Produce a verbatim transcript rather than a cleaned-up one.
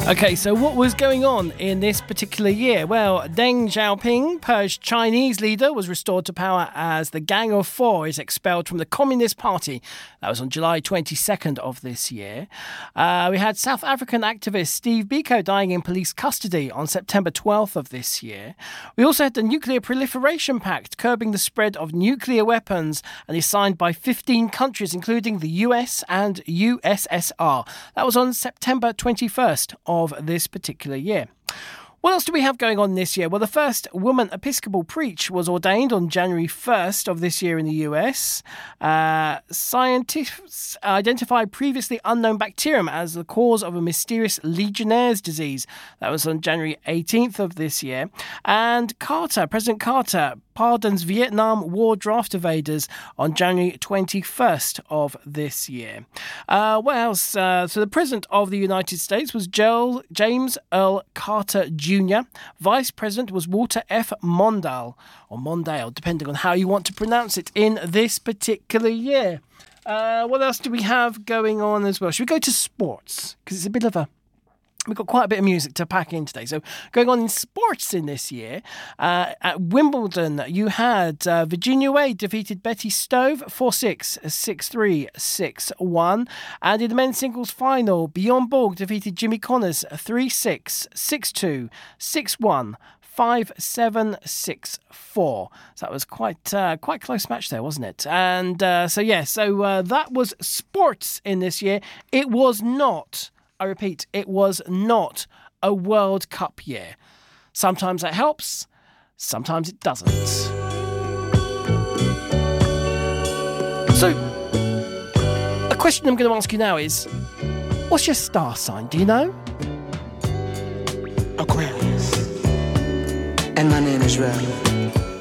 Okay, so what was going on in this particular year? Well, Deng Xiaoping, purged Chinese leader, was restored to power as the Gang of Four is expelled from the Communist Party. That was on July twenty-second of this year. Uh, we had South African activist Steve Biko dying in police custody on September twelfth of this year. We also had the Nuclear Proliferation Pact, curbing the spread of nuclear weapons, and is signed by fifteen countries, including the U S and U S S R. That was on September twenty-first of this particular year. What else do we have going on this year? Well, the first woman Episcopal preach was ordained on January first of this year in the U S. Uh, scientists identified previously unknown bacterium as the cause of a mysterious Legionnaire's disease. That was on January eighteenth of this year. And Carter, President Carter, pardons Vietnam War draft evaders on January twenty-first of this year. Uh, what else? Uh, so the President of the United States was Joel, James Earl Carter Junior Vice President was Walter F. Mondale, or Mondale, depending on how you want to pronounce it, in this particular year. Uh, what else do we have going on as well? Should we go to sports? Because it's a bit of a... We've got quite a bit of music to pack in today. So going on in sports in this year, uh, at Wimbledon, you had uh, Virginia Wade defeated Betty Stove four six, six three, six one. And in the men's singles final, Bjorn Borg defeated Jimmy Connors three six, six two, six one. five seven six four. So that was quite uh, quite close match there, wasn't it? And uh, so, yeah, so uh, that was sports in this year. It was not... I repeat, it was not a World Cup year. Sometimes that helps, sometimes it doesn't. So, a question I'm going to ask you now is, what's your star sign? Do you know? Aquarius. And my name is Ray.